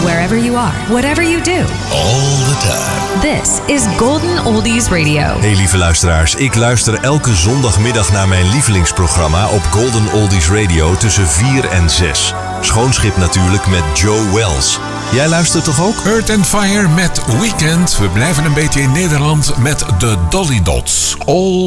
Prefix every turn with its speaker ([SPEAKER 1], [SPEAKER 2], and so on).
[SPEAKER 1] wherever you are, whatever you do.
[SPEAKER 2] All the time.
[SPEAKER 1] This is Golden Oldies Radio.
[SPEAKER 2] Hey lieve luisteraars, ik luister elke zondagmiddag naar mijn lievelingsprogramma op Golden Oldies Radio tussen 4 en 6. Schoonschip natuurlijk met Joe Wells. Jij luistert toch ook?
[SPEAKER 3] Earth and Fire met Weekend. We blijven een beetje in Nederland met de Dolly Dots. All